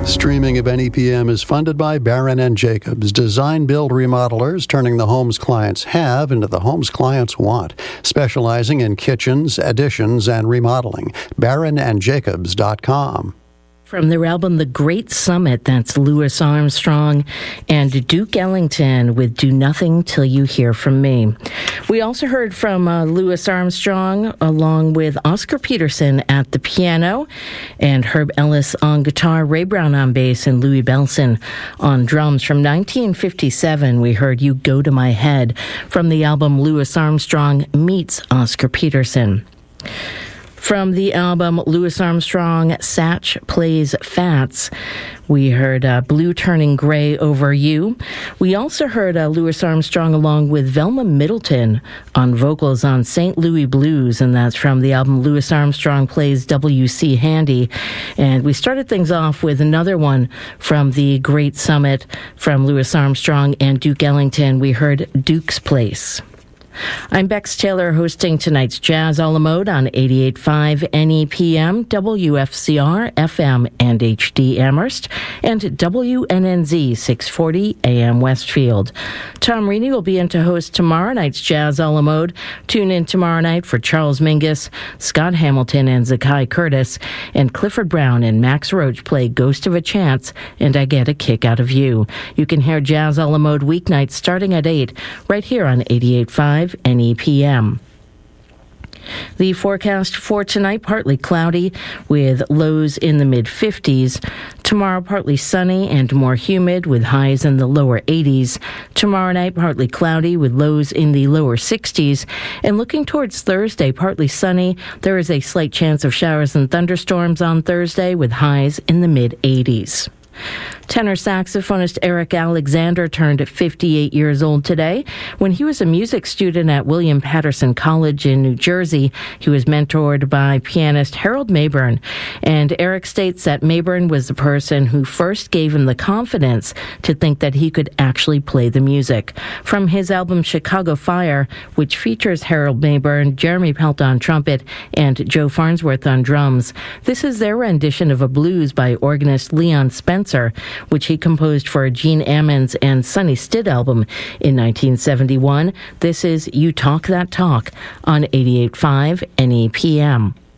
Streaming of NEPM is funded by Barron and Jacobs, design build remodelers, turning the homes clients have into the homes clients want, specializing in kitchens, additions, and remodeling. BarronandJacobs.com. From their album The Great Summit, that's Louis Armstrong and Duke Ellington with Do Nothing Till You Hear From Me. We also heard from Louis Armstrong along with Oscar Peterson at the piano and Herb Ellis on guitar, Ray Brown on bass, and Louis Bellson on drums. From 1957, we heard You Go to My Head from the album Louis Armstrong Meets Oscar Peterson. From the album Louis Armstrong, Satch Plays Fats, we heard Blue Turning Gray Over You. We also heard Louis Armstrong along with Velma Middleton on vocals on St. Louis Blues, and that's from the album Louis Armstrong Plays W.C. Handy. And we started things off with another one from the Great Summit from Louis Armstrong and Duke Ellington. We heard Duke's Place. I'm Bex Taylor, hosting tonight's Jazz a la Mode on 88.5 NEPM, WFCR, FM and HD Amherst, and WNNZ 640 AM Westfield. Tom Reaney will be in to host tomorrow night's Jazz a la Mode. Tune in tomorrow night for Charles Mingus, Scott Hamilton and Zakai Curtis, and Clifford Brown and Max Roach play Ghost of a Chance and I Get a Kick Out of You. You can hear Jazz a la Mode weeknights starting at 8 right here on 88.5 NEPM. The forecast for tonight, partly cloudy with lows in the mid-50s. Tomorrow, partly sunny and more humid with highs in the lower 80s. Tomorrow night, partly cloudy with lows in the lower 60s. And looking towards Thursday, partly sunny. There is a slight chance of showers and thunderstorms on Thursday with highs in the mid-80s. Tenor saxophonist Eric Alexander turned 58 years old today. When he was a music student at William Patterson College in New Jersey, he was mentored by pianist Harold Mabern. And Eric states that Mabern was the person who first gave him the confidence to think that he could actually play the music. From his album Chicago Fire, which features Harold Mabern, Jeremy Pelt on trumpet, and Joe Farnsworth on drums, this is their rendition of a blues by organist Leon Spencer, which he composed for Gene Ammons and Sonny Stitt album in 1971. This is You Talk That Talk on 88.5 NEPM.